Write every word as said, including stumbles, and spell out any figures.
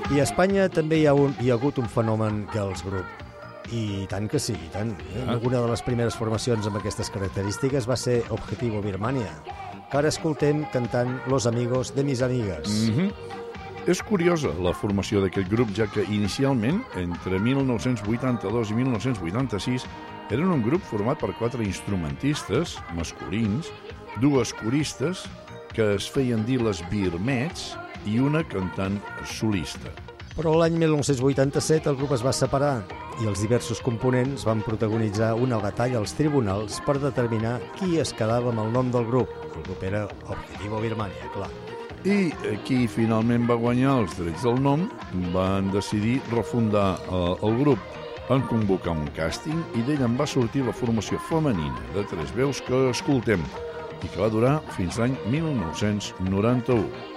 I a Espanya també hi ha, un, hi ha hagut un fenomen girls group. I tant que sí, i tant. Ah. Una de les primeres formacions amb aquestes característiques va ser Objetivo Birmania, que ara escoltem cantant Los Amigos de Mis Amigas. Mm-hmm. És curiosa la formació d'aquest grup, ja que inicialment, entre mil nou-cents vuitanta-dos i mil nou-cents vuitanta-sis, eren un grup format per quatre instrumentistes masculins, dues coristes, que es feien dir les Birmets, i una cantant solista. Però l'any mil nou-cents vuitanta-set el grup es va separar i els diversos components van protagonitzar una batalla als tribunals per determinar qui es quedava amb el nom del grup. El grup era Objetivo Birmania, clar. I qui finalment va guanyar els drets del nom van decidir refundar el grup. Van convocar un càsting i d'ell en va sortir la formació femenina de tres veus que escoltem i que va durar fins l'any mil nou-cents noranta-u.